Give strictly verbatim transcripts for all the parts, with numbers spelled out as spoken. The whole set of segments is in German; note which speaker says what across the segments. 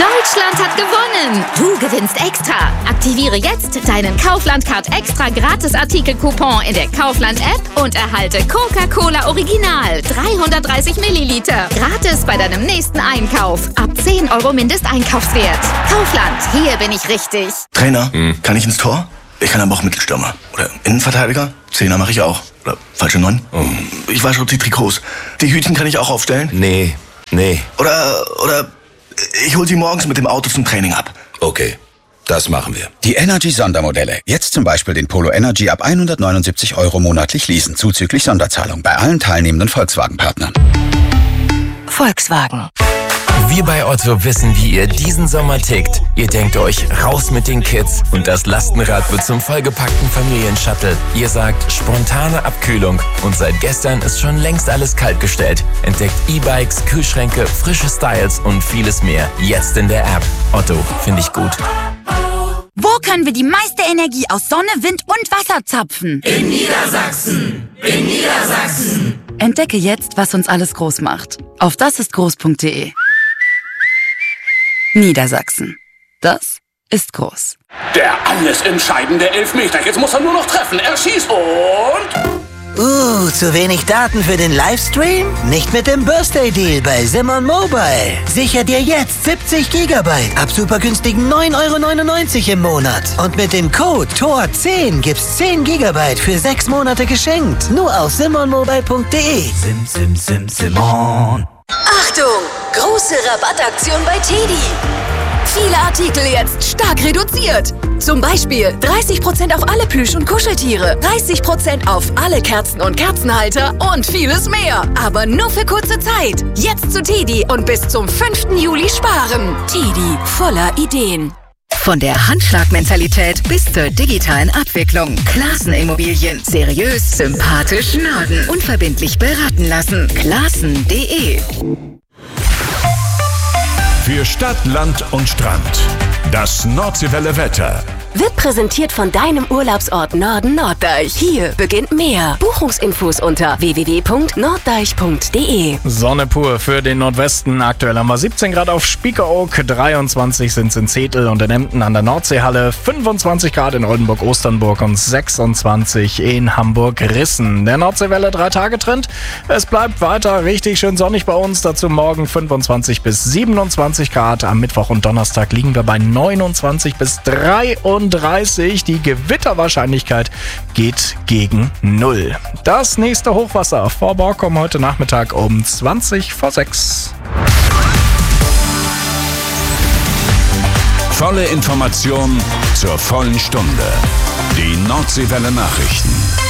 Speaker 1: Deutschland hat gewonnen! Du gewinnst extra! Aktiviere jetzt deinen Kaufland-Card extra Gratis-Artikel-Coupon in der Kaufland-App und erhalte Coca-Cola Original dreihundertdreißig Milliliter. Gratis bei deinem nächsten Einkauf. Ab zehn Euro Mindesteinkaufswert. Kaufland, hier bin ich richtig.
Speaker 2: Trainer, hm. kann ich ins Tor? Ich kann aber auch Mittelstürmer. Oder Innenverteidiger? Zehner mache ich auch. Oder falsche Neun? Oh. Ich wasche die Trikots. Die Hütchen kann ich auch aufstellen?
Speaker 3: Nee, nee.
Speaker 2: Oder, oder ich hol sie morgens mit dem Auto zum Training ab.
Speaker 3: Okay, das machen wir.
Speaker 4: Die Energy-Sondermodelle. Jetzt zum Beispiel den Polo Energy ab hundertneunundsiebzig Euro monatlich leasen, zuzüglich Sonderzahlung bei allen teilnehmenden Volkswagen-Partnern.
Speaker 5: Volkswagen.
Speaker 6: Wir bei Otto wissen, wie ihr diesen Sommer tickt. Ihr denkt euch, raus mit den Kids und das Lastenrad wird zum vollgepackten Familienshuttle. Ihr sagt, spontane Abkühlung und seit gestern ist schon längst alles kaltgestellt. Entdeckt E-Bikes, Kühlschränke, frische Styles und vieles mehr. Jetzt in der App. Otto, finde ich gut.
Speaker 7: Wo können wir die meiste Energie aus Sonne, Wind und Wasser zapfen?
Speaker 8: In Niedersachsen! In Niedersachsen!
Speaker 7: Entdecke jetzt, was uns alles groß macht. Auf dasistgroß punkt de. Niedersachsen. Das ist groß.
Speaker 9: Der alles entscheidende Elfmeter. Jetzt muss er nur noch treffen. Er schießt und...
Speaker 10: Uh, zu wenig Daten für den Livestream? Nicht mit dem Birthday-Deal bei Simon Mobile. Sicher dir jetzt siebzig Gigabyte ab super günstigen neun Euro neunundneunzig im Monat. Und mit dem Code T O R zehn gibt's zehn Gigabyte für sechs Monate geschenkt. Nur auf simon mobile punkt de.
Speaker 8: Sim, sim, sim, Simon.
Speaker 5: Achtung! Große Rabattaktion bei Teddy. Viele Artikel jetzt stark reduziert. Zum Beispiel dreißig Prozent auf alle Plüsch- und Kuscheltiere, dreißig Prozent auf alle Kerzen und Kerzenhalter und vieles mehr. Aber nur für kurze Zeit. Jetzt zu Teddy und bis zum fünften Juli sparen. Teddy, voller Ideen.
Speaker 11: Von der Handschlagmentalität bis zur digitalen Abwicklung. Klassen Immobilien. Seriös, sympathisch, Norden. Unverbindlich beraten lassen. Klassen punkt de.
Speaker 12: Für Stadt, Land und Strand. Das Nordseewelle Wetter.
Speaker 5: Wird präsentiert von deinem Urlaubsort Norden Norddeich. Hier beginnt mehr. Buchungsinfos unter w w w punkt norddeich punkt de.
Speaker 13: Sonne pur für den Nordwesten. Aktuell haben wir siebzehn Grad auf Spiekeroog, dreiundzwanzig sind es in Zetel und in Emden an der Nordseehalle, fünfundzwanzig Grad in Oldenburg-Osternburg und sechsundzwanzig in Hamburg-Rissen. Der Nordseewelle drei-Tage-Trend. Es bleibt weiter richtig schön sonnig bei uns. Dazu morgen fünfundzwanzig bis siebenundzwanzig Grad. Am Mittwoch und Donnerstag liegen wir bei neunundzwanzig bis dreiunddreißig. Die Gewitterwahrscheinlichkeit geht gegen Null. Das nächste Hochwasser vor Borkum heute Nachmittag um zwanzig vor sechs.
Speaker 12: Volle Information zur vollen Stunde. Die Nordseewelle Nachrichten.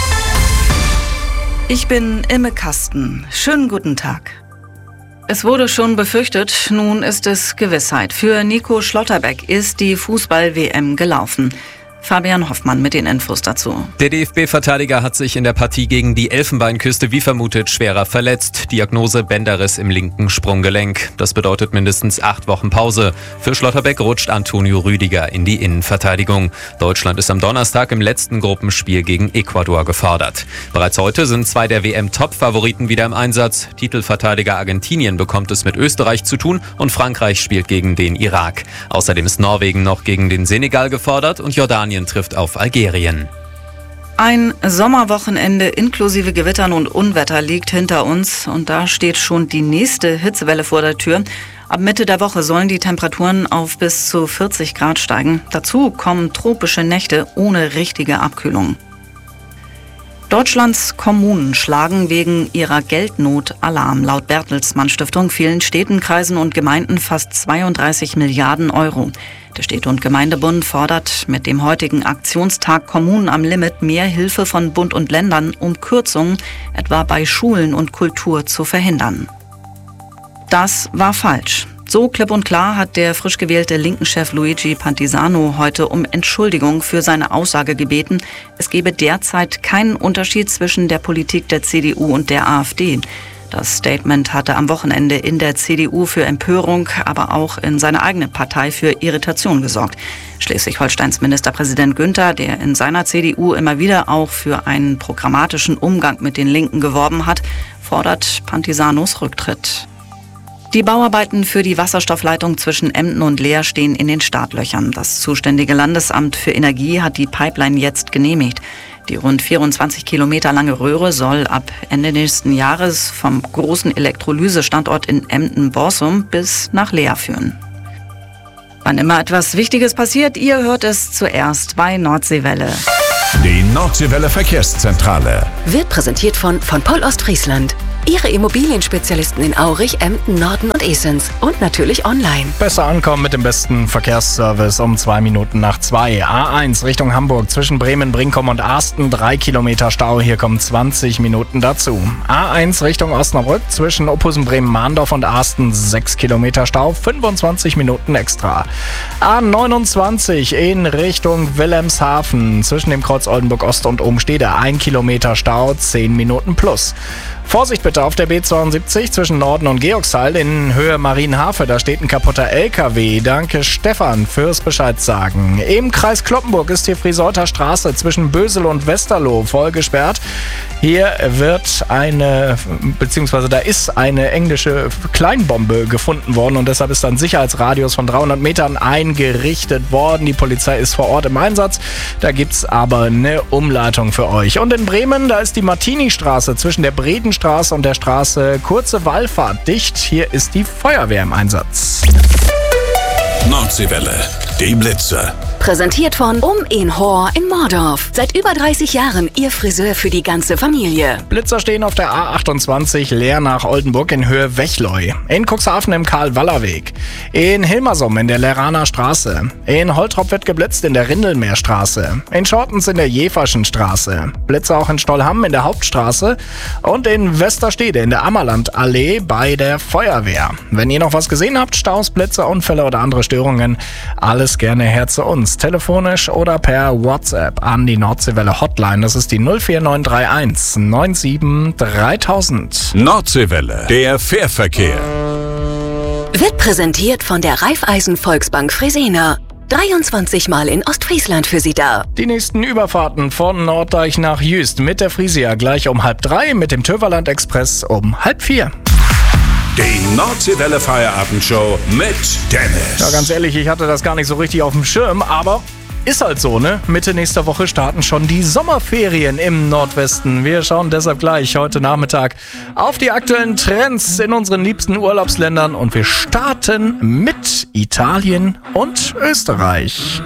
Speaker 14: Ich bin Imme Kasten. Schönen guten Tag. Es wurde schon befürchtet, nun ist es Gewissheit. Für Nico Schlotterbeck ist die Fußball-W M gelaufen. Fabian Hoffmann mit den Infos dazu.
Speaker 15: Der D F B-Verteidiger hat sich in der Partie gegen die Elfenbeinküste wie vermutet schwerer verletzt. Diagnose Bänderriss im linken Sprunggelenk. Das bedeutet mindestens acht Wochen Pause. Für Schlotterbeck rutscht Antonio Rüdiger in die Innenverteidigung. Deutschland ist am Donnerstag im letzten Gruppenspiel gegen Ecuador gefordert. Bereits heute sind zwei der W M-Top-Favoriten wieder im Einsatz. Titelverteidiger Argentinien bekommt es mit Österreich zu tun und Frankreich spielt gegen den Irak. Außerdem ist Norwegen noch gegen den Senegal gefordert und Jordanien trifft auf Algerien.
Speaker 14: Ein Sommerwochenende inklusive Gewittern und Unwetter liegt hinter uns und da steht schon die nächste Hitzewelle vor der Tür. Ab Mitte der Woche sollen die Temperaturen auf bis zu vierzig Grad steigen. Dazu kommen tropische Nächte ohne richtige Abkühlung. Deutschlands Kommunen schlagen wegen ihrer Geldnot Alarm. Laut Bertelsmann Stiftung fehlen Städten, Kreisen und Gemeinden fast zweiunddreißig Milliarden Euro. Der Städte- und Gemeindebund fordert mit dem heutigen Aktionstag Kommunen am Limit mehr Hilfe von Bund und Ländern, um Kürzungen etwa bei Schulen und Kultur zu verhindern. Das war falsch. So klipp und klar hat der frisch gewählte Linken-Chef Luigi Pantisano heute um Entschuldigung für seine Aussage gebeten, es gebe derzeit keinen Unterschied zwischen der Politik der C D U und der AfD. Das Statement hatte am Wochenende in der C D U für Empörung, aber auch in seiner eigenen Partei für Irritation gesorgt. Schleswig-Holsteins Ministerpräsident Günther, der in seiner C D U immer wieder auch für einen programmatischen Umgang mit den Linken geworben hat, fordert Pantisanos Rücktritt. Die Bauarbeiten für die Wasserstoffleitung zwischen Emden und Leer stehen in den Startlöchern. Das zuständige Landesamt für Energie hat die Pipeline jetzt genehmigt. Die rund vierundzwanzig Kilometer lange Röhre soll ab Ende nächsten Jahres vom großen Elektrolysestandort in Emden-Borsum bis nach Leer führen. Wann immer etwas Wichtiges passiert, ihr hört es zuerst bei Nordseewelle.
Speaker 12: Die Nordseewelle Verkehrszentrale
Speaker 11: Wird präsentiert von von Poll Ostfriesland. Ihre Immobilienspezialisten in Aurich, Emden, Norden und Esens. Und natürlich online.
Speaker 13: Besser ankommen mit dem besten Verkehrsservice um zwei Minuten nach zwei. A eins Richtung Hamburg zwischen Bremen, Brinkum und Arsten. Drei Kilometer Stau, hier kommen zwanzig Minuten dazu. A eins Richtung Osnabrück zwischen Ophusen, Bremen, Mahndorf und Arsten. Sechs Kilometer Stau, fünfundzwanzig Minuten extra. A neunundzwanzig in Richtung Wilhelmshaven zwischen dem Kreuz Oldenburg Ost und Obenstede. Ein Kilometer Stau, zehn Minuten plus. Vorsicht bitte auf der B zweiundsiebzig zwischen Norden und Georgsheil in Höhe Marienhafe. Da steht ein kaputter L K W. Danke Stefan fürs Bescheid sagen. Im Kreis Cloppenburg ist die Friseurter Straße zwischen Bösel und Westerlo voll gesperrt. Hier wird eine, beziehungsweise da ist eine englische Kleinbombe gefunden worden und deshalb ist ein Sicherheitsradius von dreihundert Metern eingerichtet worden. Die Polizei ist vor Ort im Einsatz. Da gibt's aber eine Umleitung für euch. Und in Bremen, da ist die Martini-Straße zwischen der Bredenstraße und der Straße Kurze Wallfahrt dicht. Hier ist die Feuerwehr im Einsatz.
Speaker 12: Nordseewelle, die Blitzer.
Speaker 11: Präsentiert von Um in Hor in Mordorf. Seit über dreißig Jahren Ihr Friseur für die ganze Familie.
Speaker 13: Blitzer stehen auf der A achtundzwanzig Leer nach Oldenburg in Höhe Wechleu. In Cuxhaven im Karl-Waller-Weg. In Hilmersum in der Leraner Straße. In Holtrop wird geblitzt in der Rindelmeerstraße. In Schortens in der Jeferschen Straße. Blitzer auch in Stollham in der Hauptstraße. Und in Westerstede in der Ammerlandallee bei der Feuerwehr. Wenn ihr noch was gesehen habt, Staus, Blitzer, Unfälle oder andere Störungen, alles gerne her zu uns. Telefonisch oder per WhatsApp an die Nordseewelle Hotline. Das ist die null vier neun drei eins neun sieben dreitausend.
Speaker 12: Nordseewelle, der Fährverkehr.
Speaker 11: Wird präsentiert von der Raiffeisen Volksbank Fresenier. dreiundzwanzig Mal in Ostfriesland für Sie da.
Speaker 13: Die nächsten Überfahrten von Norddeich nach Jüst mit der Frisia gleich um halb drei, mit dem Töverland Express um halb vier.
Speaker 12: Die Nordseewelle Feierabendshow mit Dennis.
Speaker 13: Ja, ganz ehrlich, ich hatte das gar nicht so richtig auf dem Schirm, aber ist halt so, ne? Mitte nächster Woche starten schon die Sommerferien im Nordwesten. Wir schauen deshalb gleich heute Nachmittag auf die aktuellen Trends in unseren liebsten Urlaubsländern und wir starten mit Italien und Österreich.